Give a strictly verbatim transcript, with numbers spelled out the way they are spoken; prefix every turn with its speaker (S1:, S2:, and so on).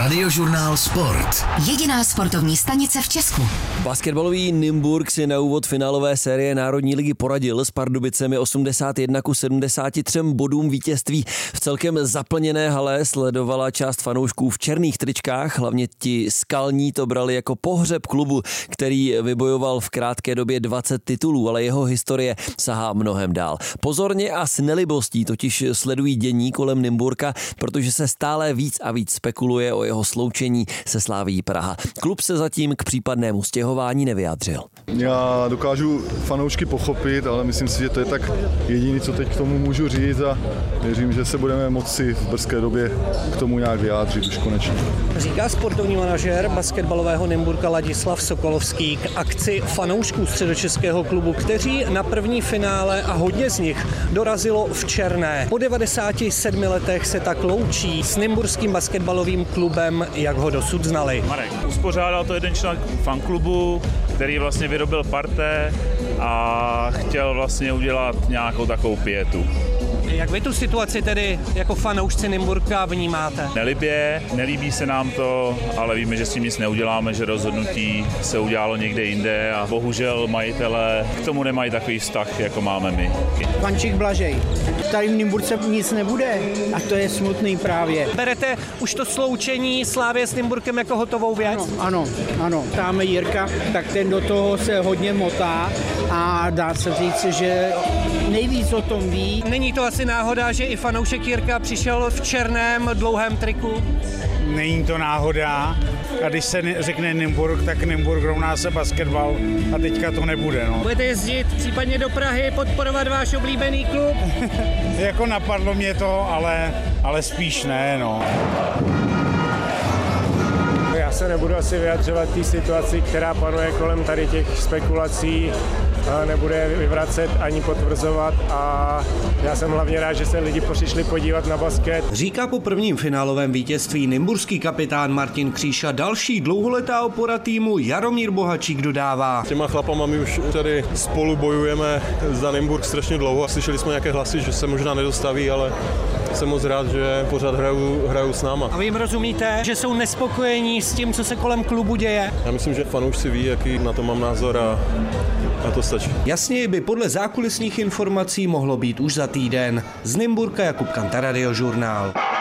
S1: Radiožurnál Sport.
S2: Jediná sportovní stanice v Česku.
S3: Basketbalový Nymburk si na úvod finálové série Národní ligy poradil s Pardubicemi osmdesát jedna ku sedmdesáti třem bodům vítězství. V celkem zaplněné hale sledovala část fanoušků v černých tričkách, hlavně ti skalní to brali jako pohřeb klubu, který vybojoval v krátké době dvacet titulů, ale jeho historie sahá mnohem dál. Pozorně a s nelibostí totiž sledují dění kolem Nymburka, protože se stále víc a víc spekuluje o jeho sloučení se Slavií Praha. Klub se zatím k případnému stěhování nevyjádřil.
S4: Já dokážu fanoušky pochopit, ale myslím si, že to je tak jediné, co teď k tomu můžu říct a věřím, že se budeme moci v brzké době k tomu nějak vyjádřit už konečně.
S5: Říká sportovní manažér basketbalového Nymburka Ladislav Sokolovský k akci fanoušků středočeského klubu, kteří na první finále a hodně z nich dorazilo v černé. Po devadesáti sedmi letech se tak loučí s nymburským basketbalovým klubem, jak ho dosud znali.
S6: Marek, uspořádal to jeden člen fanklubu, který vlastně vyrobil parté a chtěl vlastně udělat nějakou takovou pietu.
S5: Jak vy tu situaci tedy jako fanoušci Nymburka vnímáte?
S6: Nelibě, nelíbí se nám to, ale víme, že s tím nic neuděláme, že rozhodnutí se udělalo někde jinde a bohužel majitelé k tomu nemají takový vztah, jako máme my.
S7: Pančík Blažej. Tady v Nymburce nic nebude a to je smutný právě.
S5: Berete už to sloučení Slávie s Nymburkem jako hotovou věc?
S7: Ano, ano, ano. Táme Jirka, tak ten do toho se hodně motá a dá se říct, že nejvíc o tom ví.
S5: Není to asi náhoda, že i fanoušek Jirka přišel v černém dlouhém triku?
S8: Není to náhoda. A když se řekne Nymburk, tak Nymburk rovná se basketbal a teďka to nebude. No.
S5: Budete jezdit případně do Prahy, podporovat váš oblíbený klub?
S8: Jako napadlo mě to, ale, ale spíš ne, no.
S9: Já se nebudu asi vyjadřovat té situaci, která panuje kolem tady těch spekulací, nebude vyvracet ani potvrzovat a já jsem hlavně rád, že se lidi přišli podívat na basket.
S5: Říká po prvním finálovém vítězství nymburský kapitán Martin Kříša. Další dlouholetá opora týmu Jaromír Bohačík dodává.
S10: S těma chlapama my už tady spolu bojujeme za Nymburk strašně dlouho. Slyšeli jsme nějaké hlasy, že se možná nedostaví, ale jsem moc rád, že pořád hrajou, hrajou s náma.
S5: A vy jim rozumíte, že jsou nespokojení s tím, co se kolem klubu děje?
S10: Já myslím, že fanoušci ví, jaký na to mám názor a, a to stačí.
S5: Jasněji by podle zákulisních informací mohlo být už za týden. Z Nymburka Jakub Kanta, Radiožurnál.